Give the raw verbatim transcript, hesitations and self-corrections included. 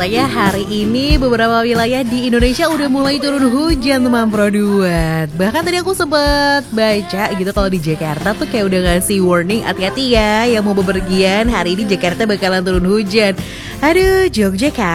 katanya hari ini beberapa wilayah di Indonesia udah mulai turun hujan teman produat. Bahkan tadi aku sempet baca gitu kalau di Jakarta tuh kayak udah ngasih warning, hati-hati ya yang mau bepergian, hari ini Jakarta bakalan turun hujan. Aduh, Jogja kan